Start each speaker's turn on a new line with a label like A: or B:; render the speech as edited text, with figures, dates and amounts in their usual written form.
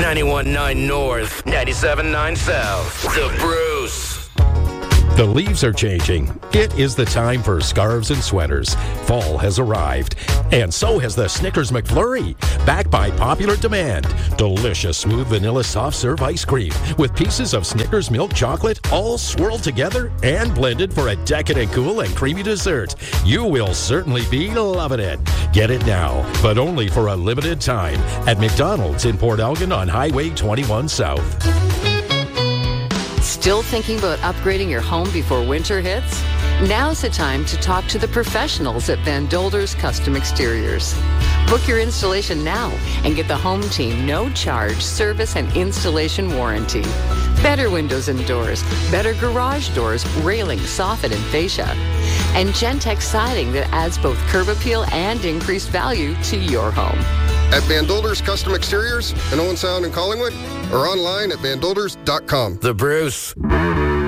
A: 91.9 North, 97.9 South. The Bruce.
B: The leaves are changing. It is the time for scarves and sweaters. Fall has arrived. And so has the Snickers McFlurry. Backed by popular demand. Delicious smooth vanilla soft serve ice cream with pieces of Snickers milk chocolate all swirled together and blended for a decadent cool and creamy dessert. You will certainly be loving it. Get it now, but only for a limited time at McDonald's in Port Elgin on Highway 21 South.
C: Still thinking about upgrading your home before winter hits? Now's the time to talk to the professionals at Van Dolder's Custom Exteriors. Book your installation now and get the home team no-charge service and installation warranty. Better windows and doors, better garage doors, railing, soffit, and fascia. And Gentex siding that adds both curb appeal and increased value to your home.
D: At Van Dolder's Custom Exteriors in Owen Sound and Collingwood, or online at vandolders.com.
A: The Bruce.